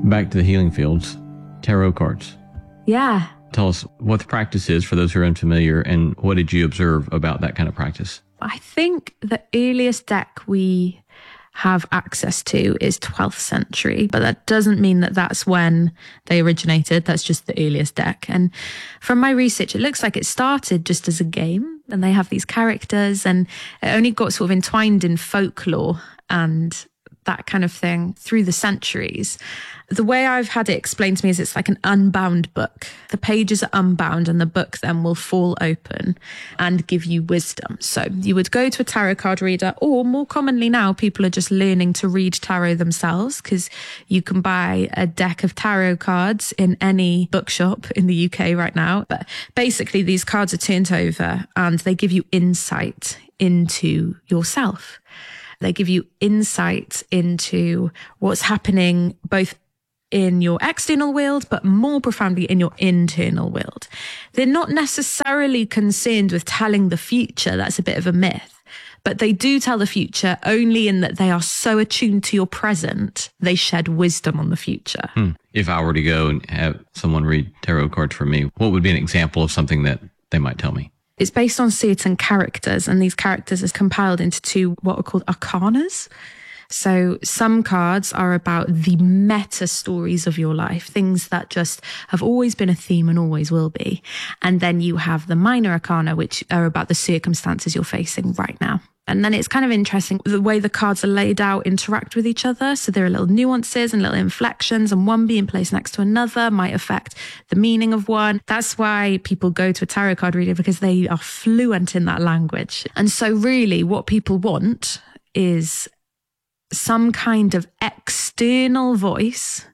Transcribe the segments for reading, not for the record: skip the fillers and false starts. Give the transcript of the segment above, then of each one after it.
Back to the healing fields, tarot cards. Yeah. Tell us what the practice is for those who are unfamiliar, and what did you observe about that kind of practice? I think the earliest deck we have access to is 12th century, but that doesn't mean that that's when they originated. That's just the earliest deck. And from my research, it looks like it started just as a game, and they have these characters, and it only got sort of entwined in folklore and that kind of thing through the centuries. The way I've had it explained to me is it's like an unbound book. The pages are unbound and the book then will fall open and give you wisdom. So you would go to a tarot card reader, or more commonly now, people are just learning to read tarot themselves, because you can buy a deck of tarot cards in any bookshop in the UK right now. But basically these cards are turned over and they give you insight into yourself. They give you insight into what's happening both in your external world, but more profoundly in your internal world. They're not necessarily concerned with telling the future. That's a bit of a myth. But they do tell the future only in that they are so attuned to your present, they shed wisdom on the future. If I were to go and have someone read tarot cards for me, what would be an example of something that they might tell me? It's based on certain characters, and these characters are compiled into two what are called arcanas. So some cards are about the meta stories of your life, things that just have always been a theme and always will be. And then you have the minor arcana, which are about the circumstances you're facing right now. And then it's kind of interesting the way the cards are laid out interact with each other. So there are little nuances and little inflections, and one being placed next to another might affect the meaning of one. That's why people go to a tarot card reader, because they are fluent in that language. And so really what people want is some kind of external voice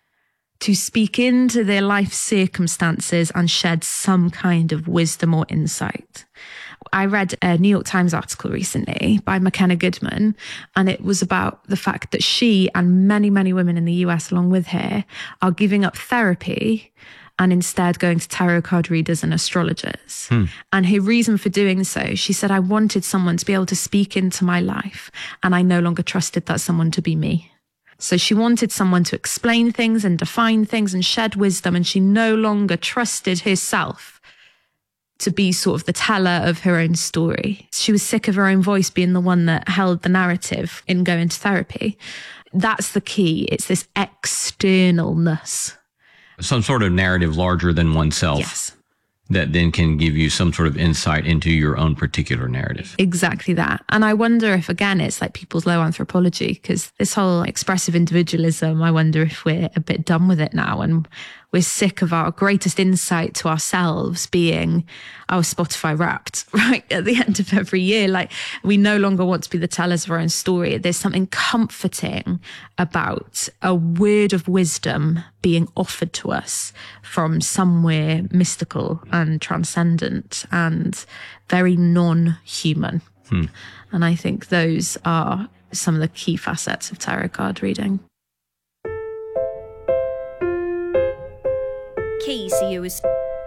to speak into their life circumstances and shed some kind of wisdom or insight. I read a New York Times article recently by McKenna Goodman, and it was about the fact that she and many, many women in the US along with her are giving up therapy and instead going to tarot card readers and astrologers. And her reason for doing so, she said, I wanted someone to be able to speak into my life, and I no longer trusted that someone to be me. So she wanted someone to explain things and define things and shed wisdom, and she no longer trusted herself to be sort of the teller of her own story. She was sick of her own voice being the one that held the narrative in going to therapy. That's the key. It's this externalness. Some sort of narrative larger than oneself. Yes. That then can give you some sort of insight into your own particular narrative. Exactly that. And I wonder if, again, it's like people's low anthropology, because this whole expressive individualism, I wonder if we're a bit done with it now, and we're sick of our greatest insight to ourselves being our Spotify Wrapped, right? At the end of every year, like we no longer want to be the tellers of our own story. There's something comforting about a word of wisdom being offered to us from somewhere mystical and transcendent and very non-human. And I think those are some of the key facets of tarot card reading. Keys used.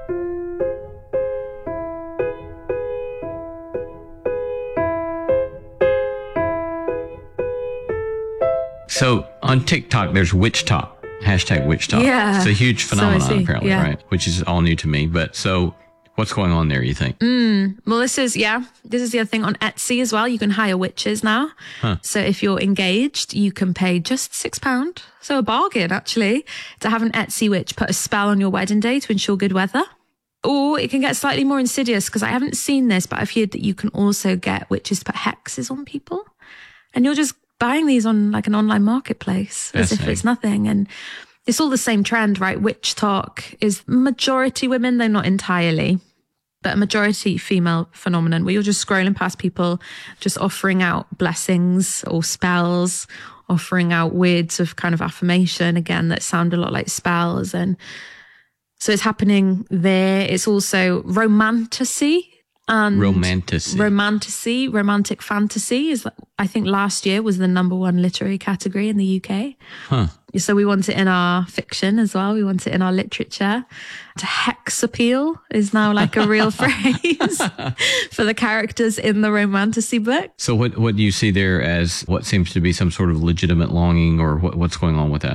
So on TikTok, there's Witch Talk, hashtag Witch Talk. Yeah. It's a huge phenomenon, apparently, yeah. right? Which is all new to me. But so what's going on there, you think? Well, this is the other thing on Etsy as well. You can hire witches now. So if you're engaged, you can pay just £6. So a bargain, actually, to have an Etsy witch put a spell on your wedding day to ensure good weather. Or it can get slightly more insidious, because I haven't seen this, but I've heard that you can also get witches to put hexes on people. And you're just buying these on like an online marketplace as if it's nothing. And it's all the same trend, right? Witch Talk is majority women, though not entirely, but a majority female phenomenon where you're just scrolling past people, just offering out blessings or spells, offering out words of kind of affirmation, again, that sound a lot like spells. And so it's happening there. It's also romantasy. And romantic fantasy is, I think last year was the #1 literary category in the UK. So we want it in our fiction as well. We want it in our literature. To hex appeal is now like a real phrase for the characters in the romantasy book. So what do you see there as what seems to be some sort of legitimate longing, or what's going on with that?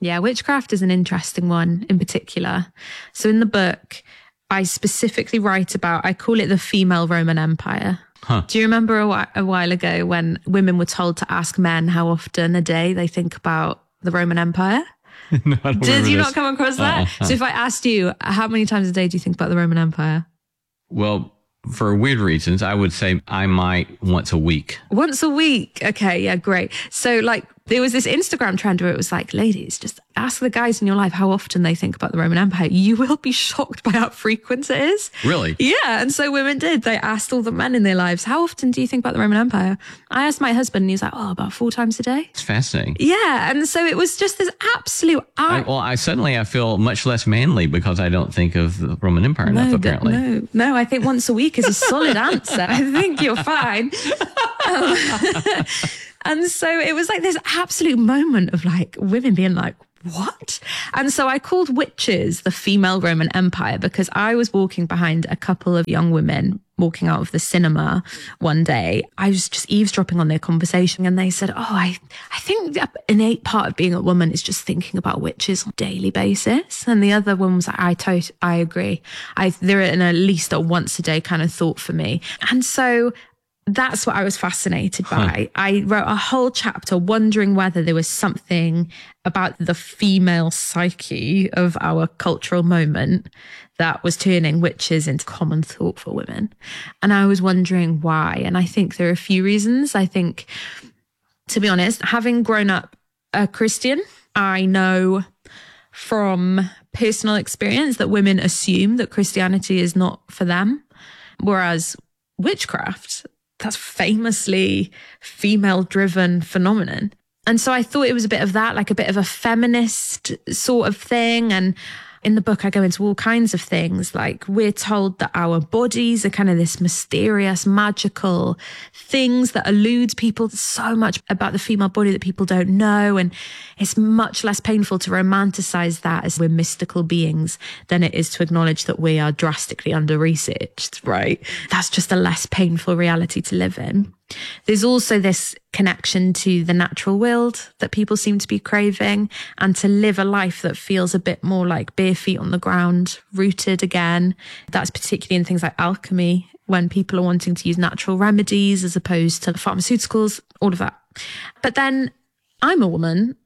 Yeah, witchcraft is an interesting one in particular. So in the book, I specifically write about, I call it the female Roman Empire. Do you remember a while ago when women were told to ask men how often a day they think about the Roman Empire? No, I don't Did you remember not come across that? So if I asked you, how many times a day do you think about the Roman Empire? Well, for weird reasons, I would say I might once a week. Once a week. Okay, yeah, great. So like there was this Instagram trend where it was like, ladies, just ask the guys in your life how often they think about the Roman Empire. You will be shocked by how frequent it is. Really? Yeah. And so women did. They asked all the men in their lives, how often do you think about the Roman Empire? I asked my husband and he was like, about 4 times a day. It's fascinating. Yeah. And so it was just this absolute I feel much less manly because I don't think of the Roman Empire enough, apparently. No, I think once a week is a solid answer. I think you're fine. And so it was like this absolute moment of like women being like, what? And so I called witches the female Roman Empire because I was walking behind a couple of young women walking out of the cinema one day. I was just eavesdropping on their conversation and they said, I think the innate part of being a woman is just thinking about witches on a daily basis. And the other one was like, I agree. They're in at least a once a day kind of thought for me. And so that's what I was fascinated by. I wrote a whole chapter wondering whether there was something about the female psyche of our cultural moment that was turning witches into common thought for women. And I was wondering why. And I think there are a few reasons. I think, to be honest, having grown up a Christian, I know from personal experience that women assume that Christianity is not for them, whereas witchcraft, that's famously female-driven phenomenon. And so I thought it was a bit of that, like a bit of a feminist sort of thing. And in the book, I go into all kinds of things. Like we're told that our bodies are kind of this mysterious, magical things that elude people. There's so much about the female body that people don't know. And it's much less painful to romanticize that as we're mystical beings than it is to acknowledge that we are drastically under-researched, right? That's just a less painful reality to live in. There's also this connection to the natural world that people seem to be craving and to live a life that feels a bit more like bare feet on the ground, rooted again. That's particularly in things like alchemy, when people are wanting to use natural remedies as opposed to pharmaceuticals, all of that. But then I'm a woman.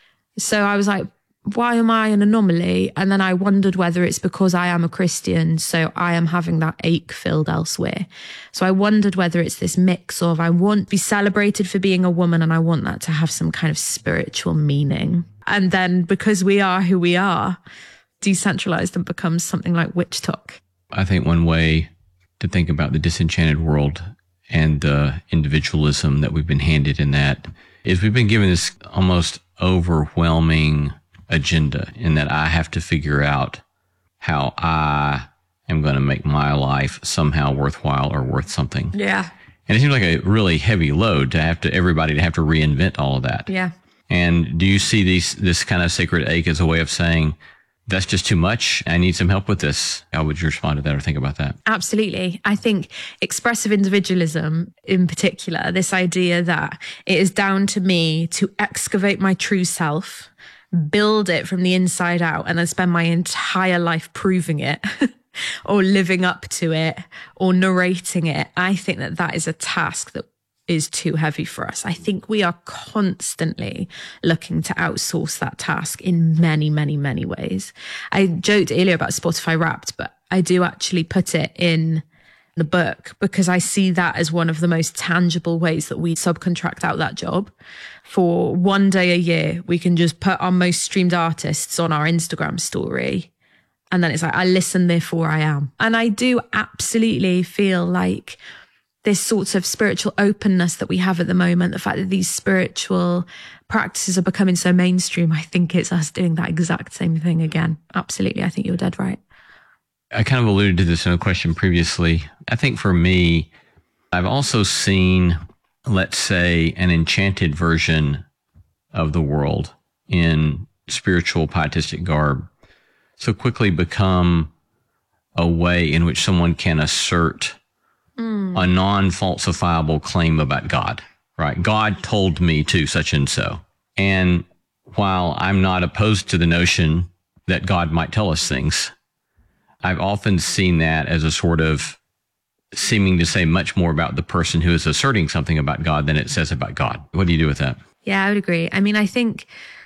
So I was like, why am I an anomaly? And then I wondered whether it's because I am a Christian, so I am having that ache filled elsewhere. So I wondered whether it's this mix of I want to be celebrated for being a woman and I want that to have some kind of spiritual meaning. And then because we are who we are, decentralized and becomes something like witch talk. I think one way to think about the disenchanted world and the individualism that we've been handed in that is we've been given this almost overwhelming agenda in that I have to figure out how I am going to make my life somehow worthwhile or worth something. Yeah. And it seems like a really heavy load to have to everybody to have to reinvent all of that. Yeah. And do you see this kind of sacred ache as a way of saying, that's just too much. I need some help with this. How would you respond to that or think about that? Absolutely. I think expressive individualism in particular, this idea that it is down to me to excavate my true self, build it from the inside out, and then spend my entire life proving it or living up to it or narrating it. I think that is a task that is too heavy for us. I think we are constantly looking to outsource that task in many, many, many ways. I joked earlier about Spotify Wrapped, but I do actually put it in the book because I see that as one of the most tangible ways that we subcontract out that job. For one day a year, we can just put our most streamed artists on our Instagram story. And then it's like, I listen, therefore I am. And I do absolutely feel like this sort of spiritual openness that we have at the moment, the fact that these spiritual practices are becoming so mainstream, I think it's us doing that exact same thing again. Absolutely. I think you're dead right. I kind of alluded to this in a question previously. I think for me, I've also seen, let's say, an enchanted version of the world in spiritual pietistic garb so quickly become a way in which someone can assert a non-falsifiable claim about God, right? God told me to such and so. And while I'm not opposed to the notion that God might tell us things, I've often seen that as a sort of seeming to say much more about the person who is asserting something about God than it says about God. What do you do with that? Yeah, I would agree. I mean, I think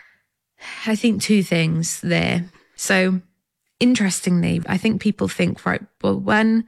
two things there. So interestingly, I think people think, right, well, when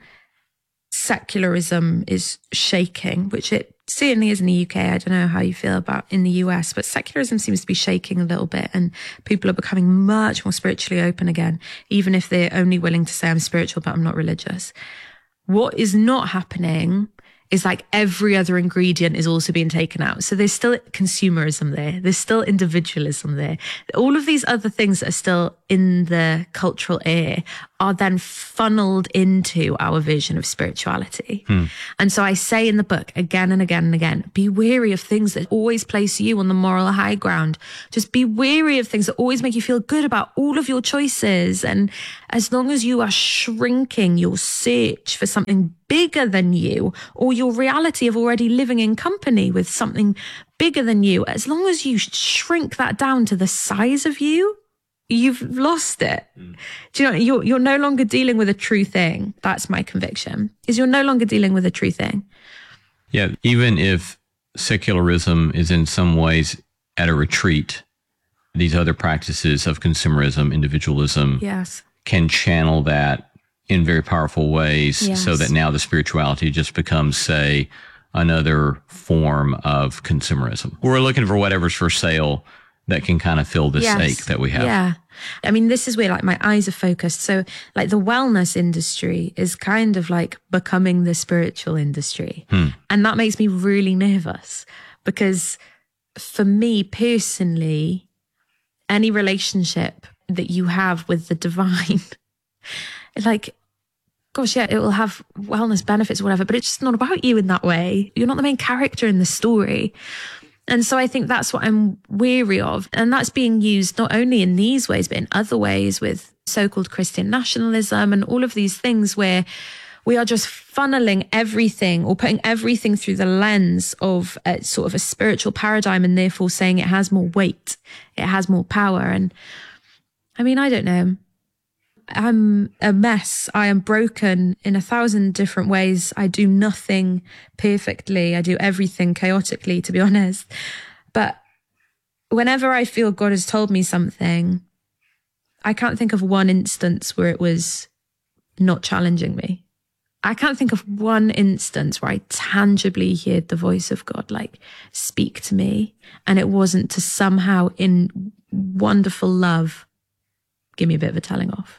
secularism is shaking, which it certainly is in the UK, I don't know how you feel about in the US, but secularism seems to be shaking a little bit and people are becoming much more spiritually open again, even if they're only willing to say I'm spiritual, but I'm not religious. What is not happening is like every other ingredient is also being taken out. So there's still consumerism there. There's still individualism there. All of these other things that are still in the cultural air are then funneled into our vision of spirituality. And so I say in the book again and again and again, be wary of things that always place you on the moral high ground. Just be wary of things that always make you feel good about all of your choices. And as long as you are shrinking your search for something bigger than you, or your reality of already living in company with something bigger than you, as long as you shrink that down to the size of you, you've lost it. Do you know, you're no longer dealing with a true thing. That's my conviction, is you're no longer dealing with a true thing. Yeah, even if secularism is in some ways at a retreat, these other practices of consumerism, individualism, Yes. can channel that in very powerful ways, Yes. so that now the spirituality just becomes, say, another form of consumerism. We're looking for whatever's for sale that can kind of fill this ache that we have. Yeah. I mean, this is where like my eyes are focused. So like the wellness industry is kind of like becoming the spiritual industry. And that makes me really nervous because for me personally, any relationship that you have with the divine, like, gosh, yeah, it will have wellness benefits or whatever, but it's just not about you in that way. You're not the main character in the story. And so I think that's what I'm weary of. And that's being used not only in these ways, but in other ways with so-called Christian nationalism and all of these things where we are just funneling everything or putting everything through the lens of a sort of a spiritual paradigm and therefore saying it has more weight, it has more power. And I mean, I don't know. I'm a mess. I am broken in 1,000 different ways. I do nothing perfectly. I do everything chaotically, to be honest. But whenever I feel God has told me something, I can't think of one instance where it was not challenging me. I can't think of one instance where I tangibly heard the voice of God, like, speak to me. And it wasn't to somehow, in wonderful love, give me a bit of a telling off.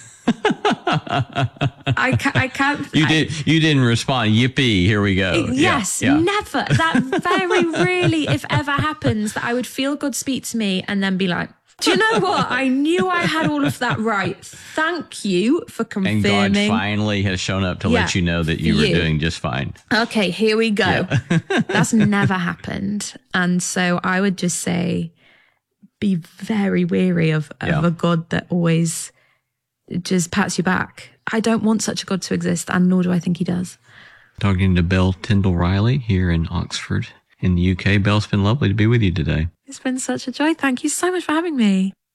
I can't. You didn't respond. Yippee! Here we go. Yes, Yeah. never. That very rarely, if ever, happens that I would feel God speak to me and then be like, "Do you know what? I knew I had all of that right. Thank you for confirming." And God finally has shown up to let you know that you were doing just fine. Okay, here we go. Yeah. That's never happened, and so I would just say, be very wary of a God that always just pats you back. I don't want such a God to exist, and nor do I think he does. Talking to Belle Tyndall Riley here in Oxford in the UK. Belle, it's been lovely to be with you today. It's been such a joy. Thank you so much for having me.